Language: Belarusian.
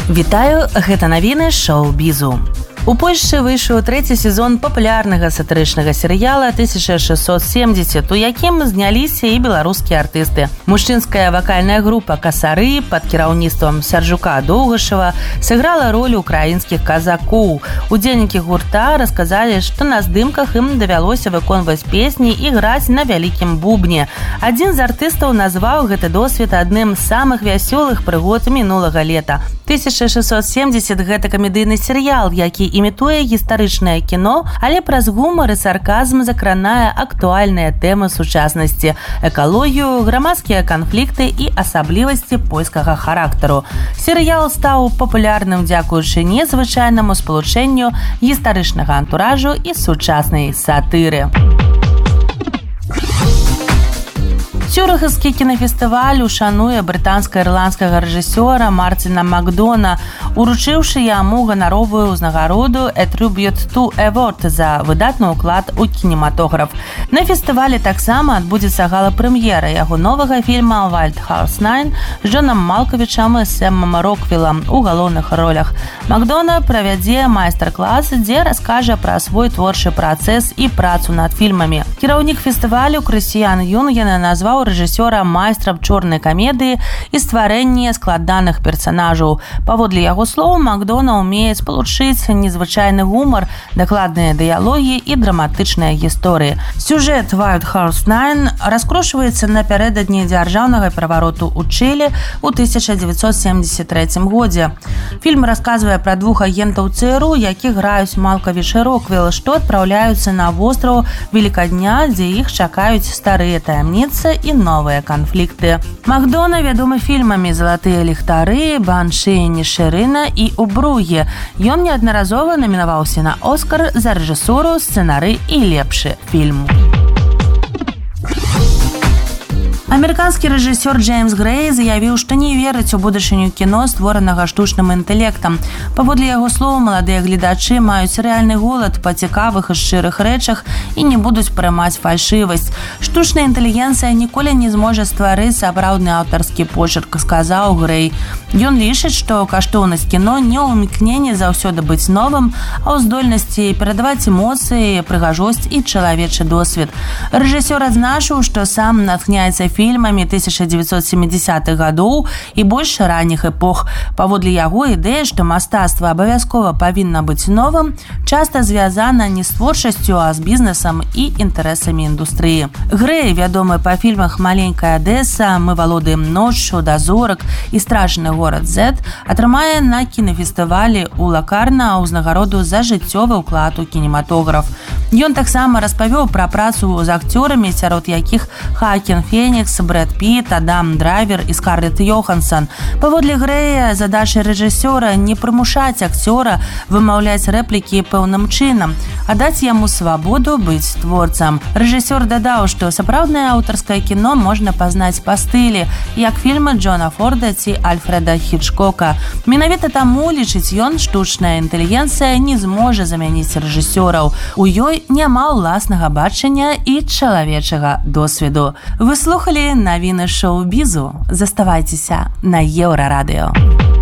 Вітаю, гэта навіны шоу-бізу. У Польшчы выйшаў трэці сезон папулярнага сатырычнага серыяла 1670, у якім зняліся і беларускія артысты. Мужчынская вакальная група «Касары» пад кіраўніцтвам Сяржука Доўгашева сыграла роль украінскіх казакоў. Удзельнікі гурта расказалі, што на здымках ім давялося выконваць песні і граць на вялікім бубне. Адзін з артыстаў назваў гэты досвед адным з самых вясёлых прыгод мінулага лета. 1670 – гэта камедыйны серыял, які імітуе гістарычнае кіно, але праз гумар і сарказм закранае актуальныя тэмы сучаснасці, экалогію, грамадскія канфлікты і асаблівасці польскага характару. Серыял стаў папулярным дзякуючы незвычайнаму спалучэнню гістарычнага антуражу і сучаснай сатыры. Цюрыхскі кінафестываль ушануе брытанска-ірландскага рэжысёра Мартина Макдона, уручыўшы яму ганаровую ўзнагароду «A Tribute to Award» за выдатны ўклад у кінематограф. На фестывалі таксама адбудзецца гала-прэм'ера яго новага фільма «Wild Horse 9» з Джонам Малковічам і Сэмом Роквілам у галоўных ролях. Макдона правядзе майстар-клас, дзе раскажа пра свой творчы працэс і працу над фільмамі. Кіраўнік фестывалю Крысціян Юнгена назваў рэжысёра майстрам чорнай камедыі і стварэння складаных персанажаў. Паводле яго слоў, Макдона ўмее спалучыць незвычайны гумар, дакладныя дыялогі і драматычныя гісторыі. Сюжэт «Wild Horse 9» раскручваецца напярэдадні дзяржаўнага перавароту ў Чылі ў 1973 годзе. Фільм расказвае пра двух агентаў ЦРУ, якіх граюць Малковіч і Роквіл, што адпраўляюцца на востраў Велікадня, дзе іх чакаюць старыя таямніцы і новыя канфлікты. Макдона вядомы фільмамі «Залатыя ліхтары», «Банші Нішырына» і «У бругі». Ён неаднаразова намінаваўся на «Оскар» за рэжысуру, сцэнарый і лепшы фільм. Амерыканскі рэжысёр Джеймс Грэй заявіў, што не верыць у будучыню кіно, створанага штучным інтэлектам. Паводле яго слоў, маладыя гледачы маюць рэальны голад па цікавых і шчырых рэчах і не будуць прымаць фальшывасць. Штучная інтэлігенцыя ніколі не зможа стварыць сапраўдны аўтарскі почерк, сказаў Грэй. Ён лічыць, што каштоўнасць кіно не ў імкненні заўсёды быць новым, а ў здольнасці перадаваць эмоцыі, прыгажосць і чалавечы досвед. Рэжысёр адзначыў, што сам натхняецца фільмамі 1970-х гадоў і больш ранніх эпох. Паводле яго ідэя, што мастацтва абавязкова павінна быць новым, часта звязана не з творчасцю, а з бізнесам і інтарэсамі індустрыі. Грэй, вядомы па фільмах «Маленькая Адэса», «Мы валодаем ноччу», «Дазорак» і «Страшны горад Z», атрымае на кінафестывалі ў Лакарна ўзнагароду за жыццёвы ўклад у кінематограф. Ён таксама распавёў пра працу з акцёрамі, сярод якіх Хаакін Фенікс, Брэд Піт, Адам Драйвер і Скарлетт Йоханссон. Паводле Грэя, задача рэжысёра не прымушаць акцёра вымаўляць рэплікі пэўным чынам, а даць яму свабоду быць творцам. Рэжысёр дадаў, што сапраўднае аўтарскае кіно можна пазнаць па стылі, як фільмы Джона Форда ці Альфрэда Хічкока. Менавіта таму, лічыць ён, штучная інтэлігенцыя не зможа замяніць рэжысёраў. У ёй няма ўласнага бачання і чалавечага досведу. Вы слухалі навіны шоу-бізу. Заставайцеся на Еўрарадыё.